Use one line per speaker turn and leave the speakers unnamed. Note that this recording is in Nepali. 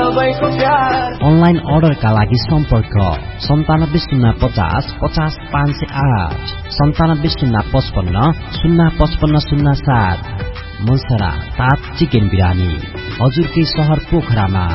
सबैको प्यार।
अनलाइन अर्डरका लागि सम्पर्क 9705050508 970555055507। मनसरा 7 चिकन बिरानी हजुरकै शहर पोखरामा।